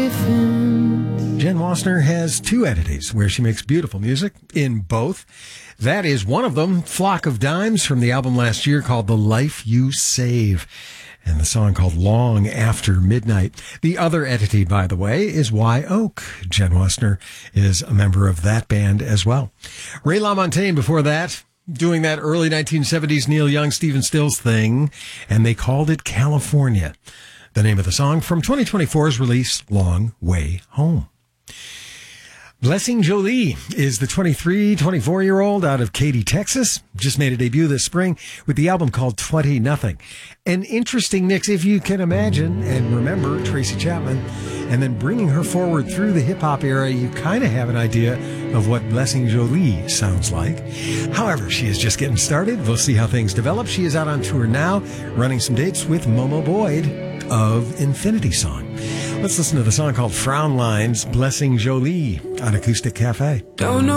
Jen Wasner has two entities where she makes beautiful music in both. That is one of them, Flock of Dimes, from the album last year called The Life You Save, and the song called Long After Midnight. The other entity, by the way, is Wye Oak. Jen Wasner is a member of that band as well. Ray LaMontagne before that, doing that early 1970s Neil Young, Stephen Stills thing, and they called it California. The name of the song from 2024's release, Long Way Home. Blessing Jolie is the 24-year-old out of Katy, Texas. Just made a debut this spring with the album called 20 Nothing. An interesting mix, if you can imagine and remember Tracy Chapman, and then bringing her forward through the hip-hop era, you kind of have an idea of what Blessing Jolie sounds like. However, she is just getting started. We'll see how things develop. She is out on tour now, running some dates with Momo Boyd of Infinity Song. Let's listen to the song called Frown Lines, Blessing Jolie on Acoustic Cafe. Don't know